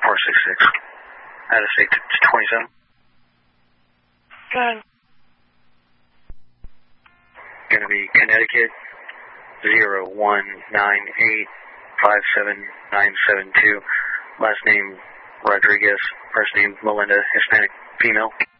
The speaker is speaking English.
466. Out of state 27. Good. Going to be Connecticut 019857972. Last name Rodriguez. First name Melinda, Hispanic female.